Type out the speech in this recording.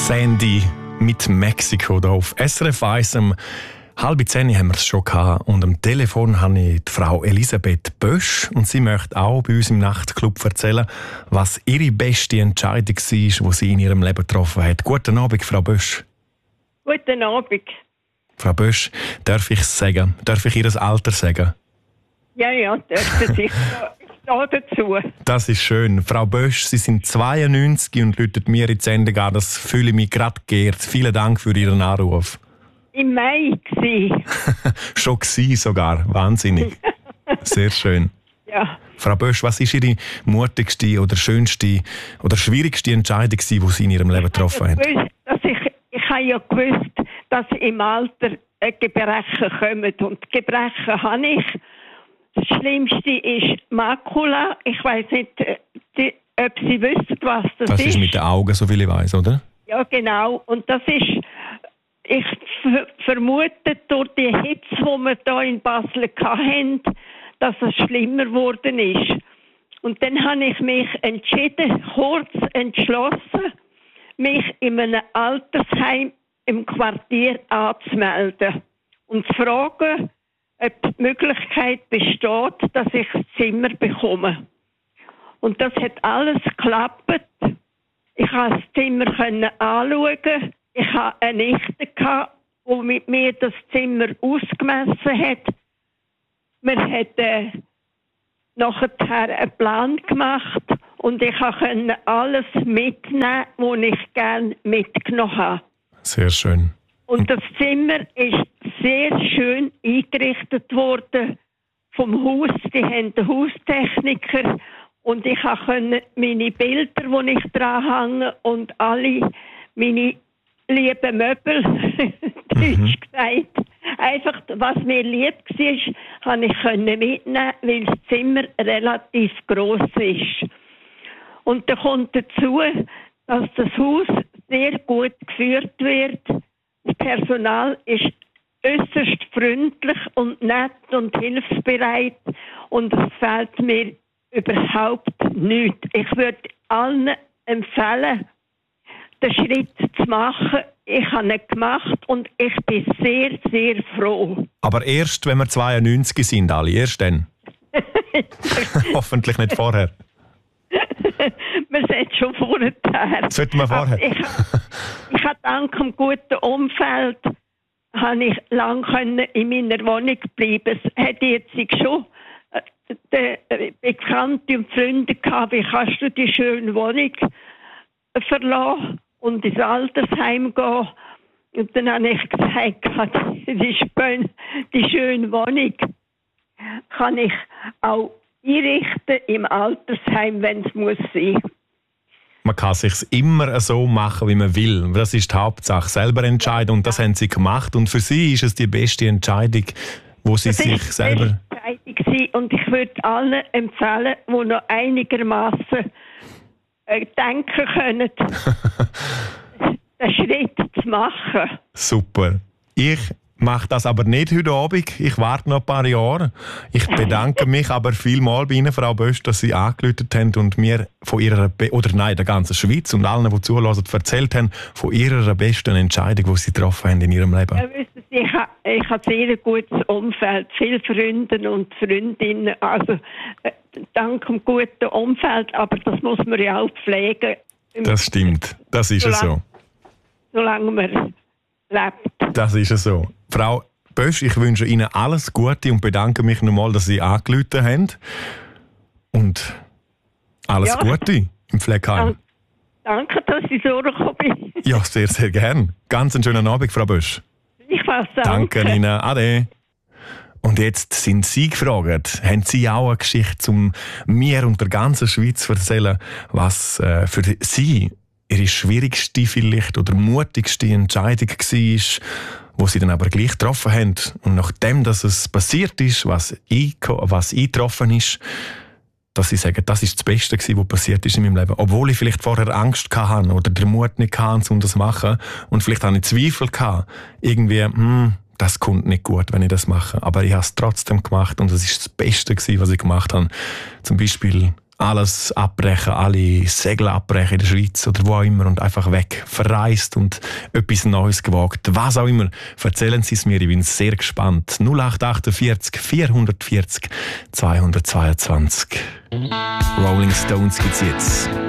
Sandy mit Mexiko hier auf SRF 1. Um 9:30 haben wir es schon gehabt. Und am Telefon habe ich die Frau Elisabeth Bösch. Und sie möchte auch bei uns im Nachtclub erzählen, was ihre beste Entscheidung war, die sie in ihrem Leben getroffen hat. Guten Abend, Frau Bösch. Guten Abend. Frau Bösch, darf ich es sagen? Darf ich Ihr Alter sagen? Ja, dürfen Sie. Ich stehe dazu. Das ist schön. Frau Bösch, Sie sind 92 und rufen mir in die Sendung an. Das fühle ich mich gerade geehrt. Vielen Dank für Ihren Anruf. Im Mai war. Schon gewesen sogar. Wahnsinnig. Sehr schön. Ja. Frau Bösch, was ist Ihre mutigste oder schönste oder schwierigste Entscheidung, die Sie in Ihrem Leben getroffen haben? Ich habe ja gewusst, dass im Alter Gebrechen kommen. Und Gebrechen habe ich. Das Schlimmste ist Makula. Ich weiss nicht, ob Sie wissen, was das ist. Das ist mit den Augen, so viel ich weiss, oder? Ja, genau. Und das ist, ich vermute, durch die Hitze, die wir hier in Basel hatten, dass es schlimmer geworden ist. Und dann habe ich mich kurz entschlossen, mich in einem Altersheim im Quartier anzumelden und zu fragen, ob die Möglichkeit besteht, dass ich das Zimmer bekomme. Und das hat alles geklappt. Ich konnte das Zimmer anschauen. Ich hatte eine Nichte, die mit mir das Zimmer ausgemessen hat. Wir hatten nachher einen Plan gemacht und ich konnte alles mitnehmen, was ich gerne mitgenommen habe. Sehr schön. Und das Zimmer ist sehr schön eingerichtet worden vom Haus. Die haben den Haustechniker und ich konnte meine Bilder, die ich dran hänge, und alle meine lieben Möbel, deutsch gesagt, einfach, was mir lieb war, konnte ich mitnehmen, weil das Zimmer relativ gross ist. Und da kommt dazu, dass das Haus sehr gut geführt wird. Das Personal ist äußerst freundlich und nett und hilfsbereit und es fehlt mir überhaupt nichts. Ich würde allen empfehlen, den Schritt zu machen. Ich habe ihn gemacht und ich bin sehr, sehr froh. Aber erst, wenn wir 92 sind, alle. Erst dann. Hoffentlich nicht vorher. Wir sind schon vorher. Sollten wir vorher? Ich habe dank dem guten Umfeld habe ich lange in meiner Wohnung bleiben. Es hat jetzt schon Bekannte und Freunde gehabt, wie kannst du die schöne Wohnung verlassen und ins Altersheim gehen. Und dann habe ich gesagt, die schöne Wohnung kann ich auch einrichten im Altersheim, wenn es muss sein. Man kann es sich immer so machen, wie man will. Das ist die Hauptsache. Selber entscheiden. Und das haben Sie gemacht. Und für Sie ist es die beste Entscheidung, wo Sie sich selber... Und ich würde allen empfehlen, die noch einigermaßen denken können, den Schritt zu machen. Super. Ich mache das aber nicht heute Abend. Ich warte noch ein paar Jahre. Ich bedanke mich aber vielmal bei Ihnen, Frau Bösch, dass Sie angerufen haben und mir von Ihrer, der ganzen Schweiz und allen, die zuhören, erzählt haben, von Ihrer besten Entscheidung, die Sie getroffen haben in Ihrem Leben. Ja, wissen Sie, ich habe ein sehr gutes Umfeld, viele Freunde und Freundinnen. Also dank dem guten Umfeld, aber das muss man ja auch pflegen. Das stimmt. Das ist es so. Solange man lebt. Das ist es so. Frau Bösch, ich wünsche Ihnen alles Gute und bedanke mich nochmal, dass Sie angerufen haben. Und alles Gute im Pflegeheim. Danke, dass Sie so gekommen sind. Ja, sehr, sehr gern. Ganz einen schönen Abend, Frau Bösch. Ich weiß auch. Danke Ihnen. Ade. Und jetzt sind Sie gefragt. Haben Sie auch eine Geschichte, um mir und der ganzen Schweiz zu erzählen, was für Sie Ihre schwierigste vielleicht oder mutigste Entscheidung war, wo Sie dann aber gleich getroffen haben. Und nachdem, dass es passiert ist, was eingetroffen ist, dass Sie sagen, das ist das Beste, was passiert ist in meinem Leben. Obwohl ich vielleicht vorher Angst hatte oder den Mut nicht hatte, um das zu machen. Und vielleicht auch Zweifel hatte. Irgendwie, das kommt nicht gut, wenn ich das mache. Aber ich habe es trotzdem gemacht und es ist das Beste, was ich gemacht habe. Zum Beispiel alles abbrechen, alle Segel abbrechen in der Schweiz oder wo auch immer und einfach weg, verreist und etwas Neues gewagt. Was auch immer, erzählen Sie es mir, ich bin sehr gespannt. 0848 440 222. Rolling Stones gibt's jetzt.